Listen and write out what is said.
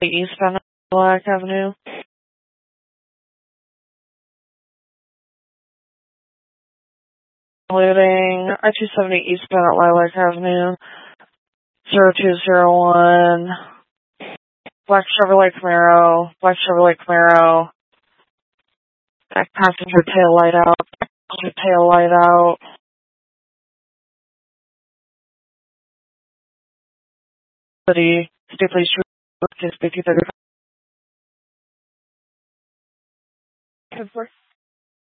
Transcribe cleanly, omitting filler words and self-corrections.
eastbound at Lilac Avenue. Loading I-270 eastbound at Lilac Avenue. 0201. Black Chevrolet Camaro. Back passenger tail light out. City, Stapley Street, 5035.